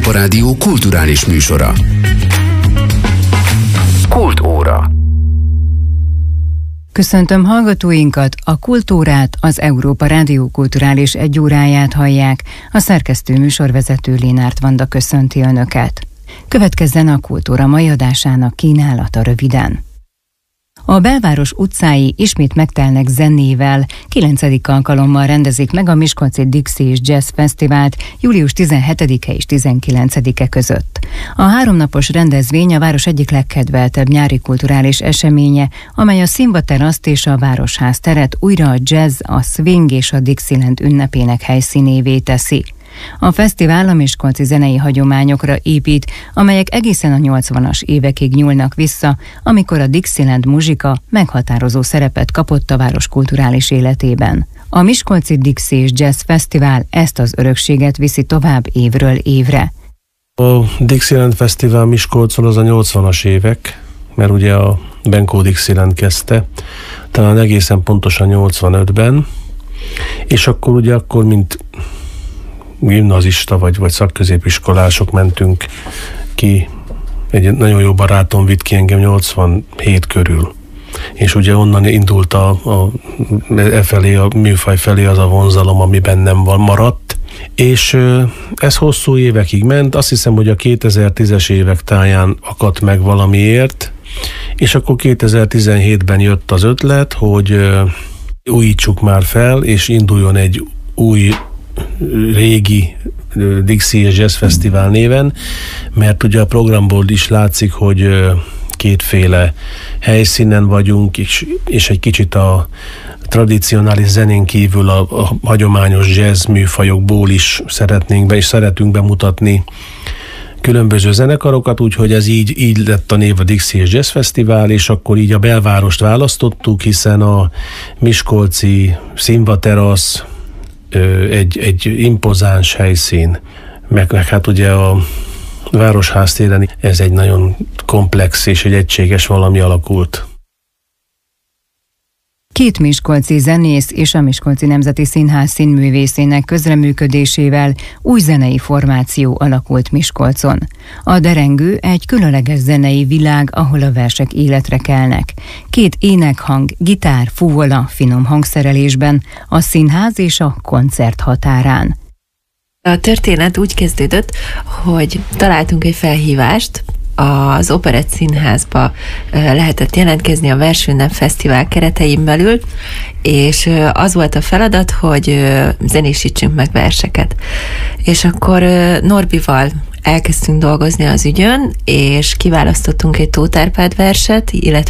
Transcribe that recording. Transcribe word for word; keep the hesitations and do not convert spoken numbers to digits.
Európa Rádió kulturális műsora. Kultúra. Köszöntöm hallgatóinkat, a Kultúrát, az Európa Rádió kulturális egyóráját hallják, a szerkesztő műsorvezető Lénárt Vanda köszönti Önöket. Következzen a Kultúra mai adásának kínálata röviden. A belváros utcái ismét megtelnek zenével, kilencedik alkalommal rendezik meg a Miskolci Dixie és Jazz Fesztivált július tizenhetedike és tizenkilencedike között. A háromnapos rendezvény a város egyik legkedveltebb nyári kulturális eseménye, amely a Színva teraszt és a Városház teret újra a jazz, a swing és a Dixieland ünnepének helyszínévé teszi. A fesztivál a miskolci zenei hagyományokra épít, amelyek egészen a nyolcvanas évekig nyúlnak vissza, amikor a Dixieland muzsika meghatározó szerepet kapott a város kulturális életében. A Miskolci Dixie és Jazz Fesztivál ezt az örökséget viszi tovább évről évre. A Dixieland Fesztivál Miskolcon az a nyolcvanas évek, mert ugye a Benkó Dixieland kezdte, talán egészen pontosan nyolcvanötben, és akkor ugye akkor, mint gimnazista vagy, vagy szakközépiskolások mentünk ki. Egy nagyon jó barátom vitt ki engem nyolcvanhét körül. És ugye onnan indult a, a, e felé, a műfaj felé az a vonzalom, ami bennem van, maradt. És ez hosszú évekig ment. Azt hiszem, hogy a kétezer-tízes évek táján akadt meg valamiért, és akkor kétezer-tizenhétben jött az ötlet, hogy újítsuk már fel, és induljon egy új régi Dixie és Jazz Fesztivál néven, mert ugye a programból is látszik, hogy kétféle helyszínen vagyunk, és, és egy kicsit a tradicionális zenén kívül a, a hagyományos jazz műfajokból is szeretnénk be, és szeretünk bemutatni különböző zenekarokat, úgyhogy ez így, így lett a név a Dixie és Jazz Fesztivál, és akkor így a belvárost választottuk, hiszen a miskolci Színva terasz Egy, egy impozáns helyszín, meg, meg hát ugye a Városház téren ez egy nagyon komplex és egy egységes valami alakult. Két miskolci zenész és a Miskolci Nemzeti Színház színművészének közreműködésével új zenei formáció alakult Miskolcon. A Derengő egy különleges zenei világ, ahol a versek életre kelnek. Két énekhang, gitár, fuvola, finom hangszerelésben, a színház és a koncert határán. A történet úgy kezdődött, hogy találtunk egy felhívást, az Operett Színházba lehetett jelentkezni a Versünnep Fesztivál keretein belül, és az volt a feladat, hogy zenésítsünk meg verseket. És akkor Norbival elkezdtünk dolgozni az ügyön, és kiválasztottunk egy Tóth Árpád verset, illetve